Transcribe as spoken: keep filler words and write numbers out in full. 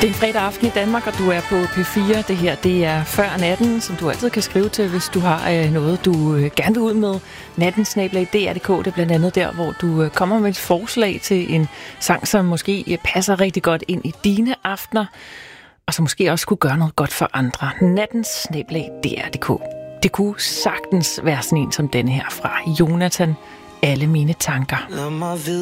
Det er en fredag aften i Danmark, og du er på P fire. Det her, det er før natten, som du altid kan skrive til, hvis du har øh, noget, du øh, gerne vil ud med. Natten snabel-a D R punktum D K, det er blandt andet der, hvor du øh, kommer med et forslag til en sang, som måske øh, passer rigtig godt ind i dine aftener, og som måske også kunne gøre noget godt for andre. Natten snabel-a D R punktum D K. Det kunne sagtens være sådan en som denne her fra Jonathan. Alle mine tanker. Lad mig vide